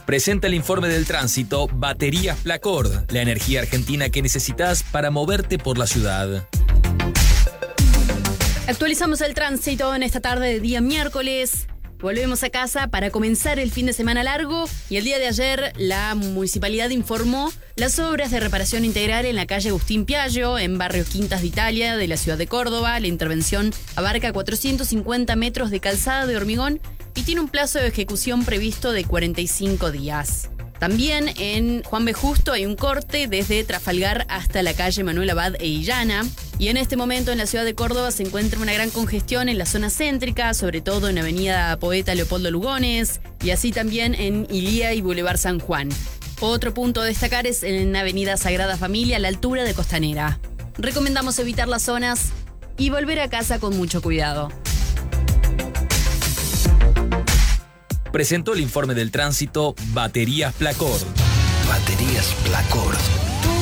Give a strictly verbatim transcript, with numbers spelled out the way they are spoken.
Presenta el informe del tránsito Baterías Placord, la energía argentina que necesitas para moverte por la ciudad. Actualizamos el tránsito en esta tarde de día miércoles. Volvemos a casa para comenzar el fin de semana largo y el día de ayer la municipalidad informó las obras de reparación integral en la calle Agustín Piaggio, en barrio Quintas de Italia de la ciudad de Córdoba. La intervención abarca cuatrocientos cincuenta metros de calzada de hormigón y tiene un plazo de ejecución previsto de cuarenta y cinco días. También en Juan B. Justo hay un corte desde Trafalgar hasta la calle Manuel Abad e Illana. Y en este momento en la ciudad de Córdoba se encuentra una gran congestión en la zona céntrica, sobre todo en Avenida Poeta Leopoldo Lugones y así también en Ilía y Boulevard San Juan. Otro punto a destacar es en Avenida Sagrada Familia a la altura de Costanera. Recomendamos evitar las zonas y volver a casa con mucho cuidado. Presentó el informe del tránsito Baterías Placord. Baterías Placord.